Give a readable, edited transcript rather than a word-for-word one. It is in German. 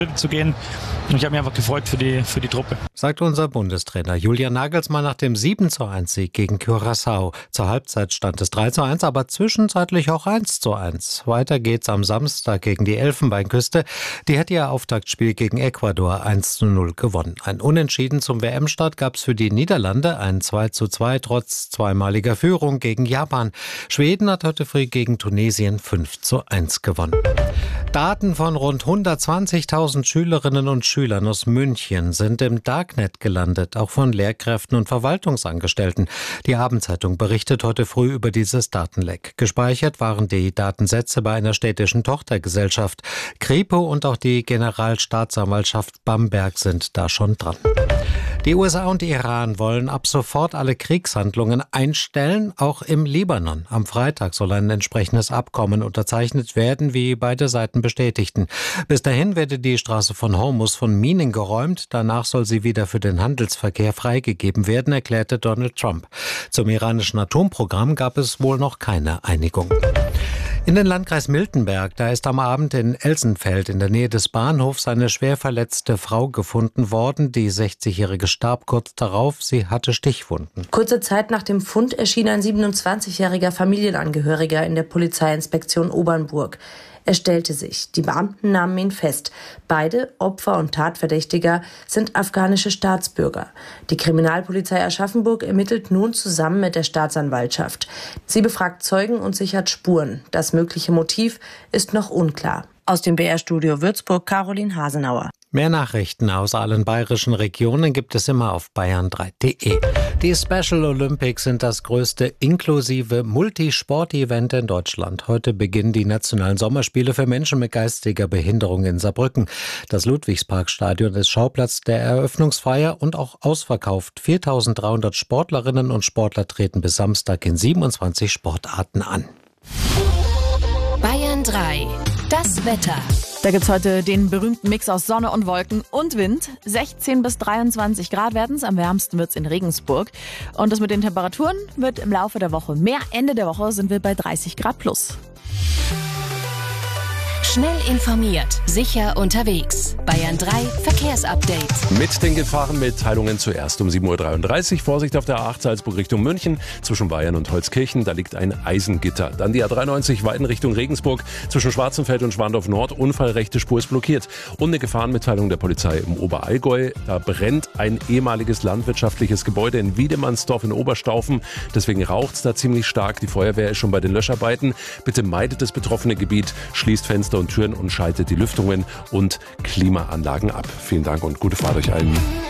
zu gehen. Und ich habe mich einfach gefreut für die Truppe. Sagt unser Bundestrainer Julian Nagelsmann nach dem 7:1-Sieg gegen Curaçao. Zur Halbzeit stand es 3:1, aber zwischenzeitlich auch 1:1. Weiter geht's am Samstag gegen die Elfenbeinküste. Die hat ihr Auftaktspiel gegen Ecuador 1:0 gewonnen. Ein Unentschieden zum WM-Start gab's für die Niederlande, ein 2:2 trotz zweimaliger Führung gegen Japan. Schweden hat heute früh gegen Tunesien 5:1 gewonnen. Daten von rund 120.000 Schülerinnen und Schülern aus München sind im Darknet gelandet, auch von Lehrkräften und Verwaltungsangestellten. Die Abendzeitung berichtet heute früh über dieses Datenleck. Gespeichert waren die Datensätze bei einer städtischen Tochtergesellschaft. Kripo und auch die Generalstaatsanwaltschaft Bamberg sind da schon dran. Die USA und Iran wollen ab sofort alle Kriegshandlungen einstellen, auch im Libanon. Am Freitag soll ein entsprechendes Abkommen unterzeichnet werden, wie beide Seiten bestätigten. Bis dahin werde die Straße von Hormuz von Minen geräumt. Danach soll sie wieder für den Handelsverkehr freigegeben werden, erklärte Donald Trump. Zum iranischen Atomprogramm gab es wohl noch keine Einigung. In den Landkreis Miltenberg, da ist am Abend in Elsenfeld in der Nähe des Bahnhofs eine schwer verletzte Frau gefunden worden. Die 60-Jährige starb kurz darauf, sie hatte Stichwunden. Kurze Zeit nach dem Fund erschien ein 27-jähriger Familienangehöriger in der Polizeiinspektion Obernburg. Er stellte sich. Die Beamten nahmen ihn fest. Beide, Opfer und Tatverdächtiger, sind afghanische Staatsbürger. Die Kriminalpolizei Aschaffenburg ermittelt nun zusammen mit der Staatsanwaltschaft. Sie befragt Zeugen und sichert Spuren. Das mögliche Motiv ist noch unklar. Aus dem BR-Studio Würzburg, Caroline Hasenauer. Mehr Nachrichten aus allen bayerischen Regionen gibt es immer auf bayern3.de. Die Special Olympics sind das größte inklusive Multisport-Event in Deutschland. Heute beginnen die nationalen Sommerspiele für Menschen mit geistiger Behinderung in Saarbrücken. Das Ludwigsparkstadion ist Schauplatz der Eröffnungsfeier und auch ausverkauft. 4.300 Sportlerinnen und Sportler treten bis Samstag in 27 Sportarten an. Bayern 3. Das Wetter. Da gibt's heute den berühmten Mix aus Sonne und Wolken und Wind. 16 bis 23 Grad werden's. Am wärmsten wird's in Regensburg. Und das mit den Temperaturen wird im Laufe der Woche mehr. Ende der Woche sind wir bei 30 Grad plus. Schnell informiert, sicher unterwegs. Bayern 3 Verkehrsupdate. Mit den Gefahrenmitteilungen zuerst um 7:33 Uhr. Vorsicht auf der A8 Salzburg Richtung München. Zwischen Bayern und Holzkirchen, da liegt ein Eisengitter. Dann die A93 Weiden Richtung Regensburg. Zwischen Schwarzenfeld und Schwandorf Nord. Unfall, rechte Spur ist blockiert. Und eine Gefahrenmitteilung der Polizei im Oberallgäu. Da brennt ein ehemaliges landwirtschaftliches Gebäude in Wiedemannsdorf in Oberstaufen. Deswegen raucht's da ziemlich stark. Die Feuerwehr ist schon bei den Löscharbeiten. Bitte meidet das betroffene Gebiet, schließt Fenster und Türen und schaltet die Lüftungen und Klimaanlagen ab. Vielen Dank und gute Fahrt euch allen.